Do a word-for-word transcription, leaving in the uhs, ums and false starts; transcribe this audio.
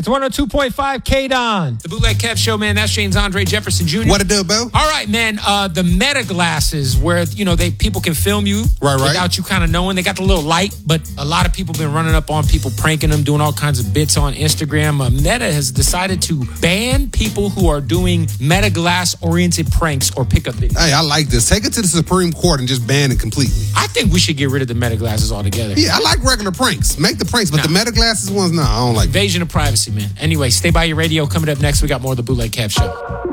It's one oh two point five K-Don. The Bootleg Kev Show, man. That's James Andre Jefferson Junior What it do, Bo? All right, man. Uh, the Meta glasses where, you know, they people can film you right, right. without you kind of knowing. They got the little light, but a lot of people been running up on people, pranking them, doing all kinds of bits on Instagram. Uh, Meta has decided to ban people who are doing Meta glass-oriented pranks or pickup videos. Hey, I like this. Take it to the Supreme Court and just ban it completely. I think we should get rid of the Meta glasses altogether. Yeah, I like regular pranks. Make the pranks, but Nah. the Meta glasses ones, no, I don't like Invasion of privacy, man. Anyway, stay by your radio. Coming up next, we got more of the Bootleg Kev Show.